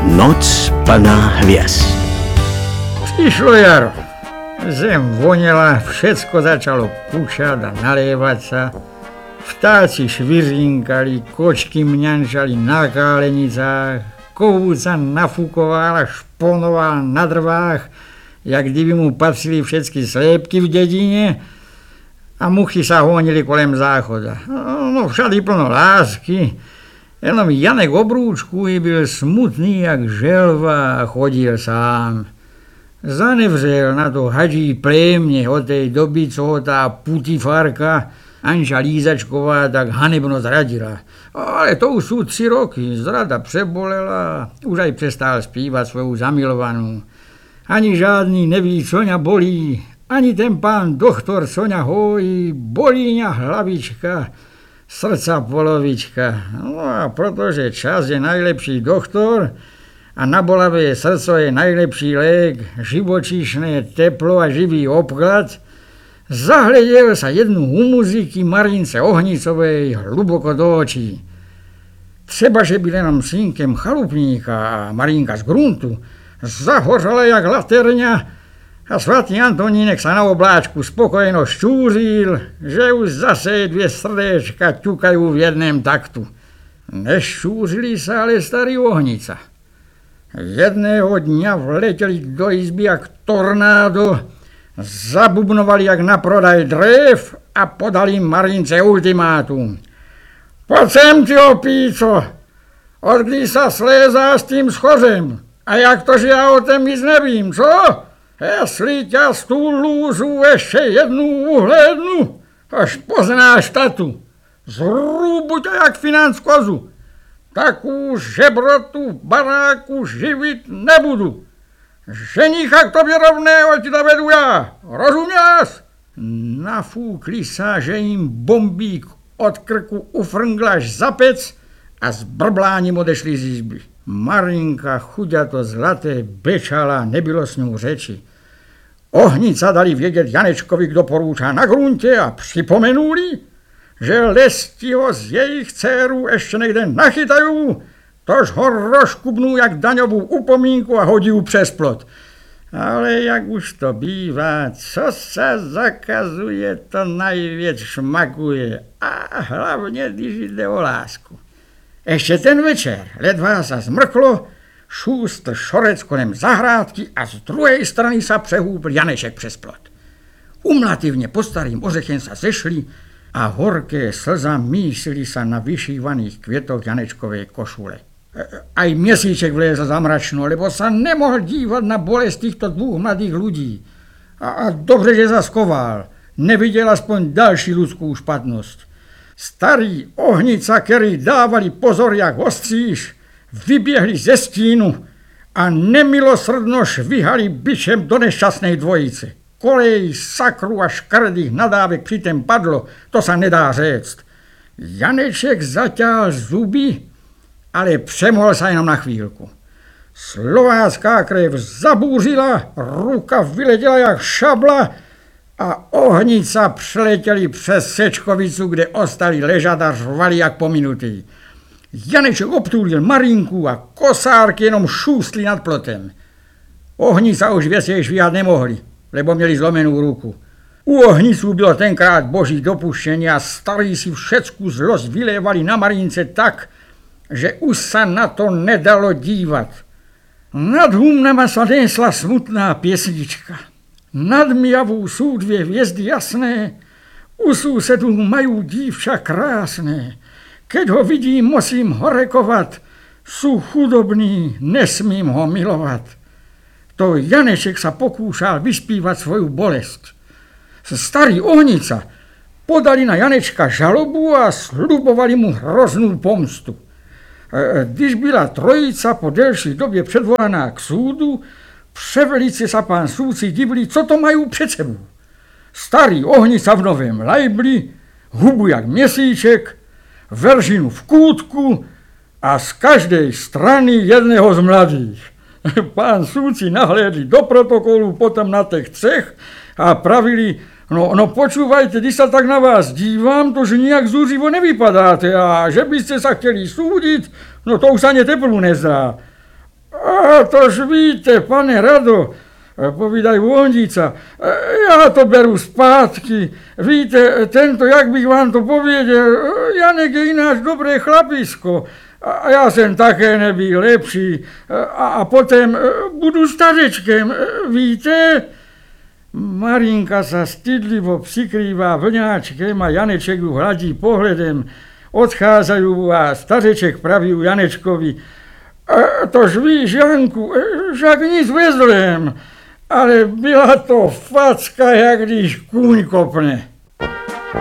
Noc plná hviezd. Prišlo jaro. Zem vonela, všetko začalo pušať a nalievať sa. Vtáci šviřinkali, kočky mňančali na kálenicách, kovúca nafúkovala, šponovala na drvách, jak kdyby mu patrili všetky sliepky v dedine, a muchy sa honili kolem záchoda. No všady plno lásky. Jenom Janek Obrúčku byl smutný jak želva a chodil sám. Zanevřel na to hadží plémne od tej doby, co ho tá putifárka Anža Lízačková tak hanebno zradila. Ale to už sú 3 roky. Zrada přebolela, už aj prestal spívať svoju zamilovanú. Ani žádný neví, čo ňa bolí, ani ten pán doktor, co ňa hojí, bolí ňa hlavička, srdca polovička. No a protože čas je najlepší doktor a na bolavé srdco je najlepší lék, živočíšne teplo a živý obklad, zahledel sa jednu u muziky Marince Ohnicovej hluboko do očí. Třeba, že byl jenom synkem chalupníka a Marinka z gruntu, zahořela jak laterňa a svatý Antonínek sa na obláčku spokojeno šťúril, že už zase 2 srdéčka ťukajú v jedném taktu. Nešťúrili sa ale starý Ohnica. Jedného dňa vleteli do izby jak tornádo, zabubnovali jak na prodaj drev a podali Marince ultimátum. Poď sem, ty opíco, odkdy sa slézá s tým schořem? A jak to, že ja o tom nic nevím, co? Jestli ťa z tú lúzu ešte jednu uhlédnu, až poznáš tatu. Zrúbu ťa jak financ kozu. Takú žebrotu v baráku živit nebudu. Ženicha k tobě rovného ti dovedu já. Rozuměš? Nafúkli sa, že im bombík od krku ufrngl až za pec a s brbláním odešli z izby. Marinka chuďato zlaté bečala, nebylo s ňou řeči. Ohnica dali vědět Janečkovi, kdo porúča na grunte, a připomenuli, že Lestiho z jejich dcerů ještě někde nachytajú, tož ho rozkubnú jak daňovú upomínku a hodí přes plot. Ale jak už to bývá, co sa zakazuje, to najviac šmakuje. A hlavně, když jde o lásku. Ešte ten večer ledva sa zmrklo, šústl šorec kolem zahrádky a z druhej strany sa přehúpl Janeček přes plot. Umlativne pod starým ořechem sa zešli a horké slza mísili sa na vyšívaných kvietoch Janečkovej košule. Aj Měsíček vlezl za mračno, lebo sa nemohl dívať na bolest týchto 2 mladých ľudí. A dobře, že zaskoval, nevidel aspoň další ľudskú špatnosť. Starí Ohnica, ktorí dávali pozor jak ostříž, vybiehli ze stínu a nemilosrdno švihali bičem do nešťastnej dvojice. Kolej, sakru a škrdých nadávek přitom padlo, to sa nedá říct. Janeček zaťal zuby, ale přemohol sa jenom na chvíľku. Slovácká krev zabúřila, ruka vyletěla jak šabla a Ohnica přeletěli přes Sečkovicu, kde ostali ležat a řvali jak pominutý. Janeček obtúlil Marinku a kosárky jenom šústli nad plotem. Ohnica už viacej švíhať nemohli, lebo měli zlomenú ruku. U Ohnicu bylo tenkrát boží dopuštění a starí si všecku zlost vylévali na Marince tak, že už sa na to nedalo dívat. Nad humnama sa nesla smutná piesnička. Nad mjavou sú 2 hviezdy jasné, u súsedu majú dívča krásne. Keď ho vidím, musím ho rekovat, sú chudobný, nesmím ho milovat. To Janeček sa pokúšal vyspívať svoju bolesť. Starý Ohnica podali na Janečka žalobu a slubovali mu hroznú pomstu. Když byla trojica po delší době předvolaná k súdu, převelice sa pán súdci divili, co to majú před sebou. Starý Ohnica v novém lajbli, hubu jak Měsíček, veržinu v kútku a z každej strany jedného z mladých. Pán súdci nahlédli do protokolu, potom na těch 3 a pravili, no počúvajte, když sa tak na vás dívam, to že nijak zúřivo nevypadáte a že byste sa chtěli súdiť, no to už sa ani teplu nezdá. A tož víte, pane Rado, povídaj Vondica, já to beru zpátky. Víte, tento, jak bych vám to pověděl, Janek je ináč dobré chlapisko. A já jsem také nebyl lepší. A potom budu stařečkem, víte? Marinka sa stydlivo přikrývá vlňáčkem a Janeček ju hladí pohledem. Odchádzajú a stařeček praví Janečkovi: tož víš, Janku, však nic vezlem, ale byla to facka, jak když kůň kopne.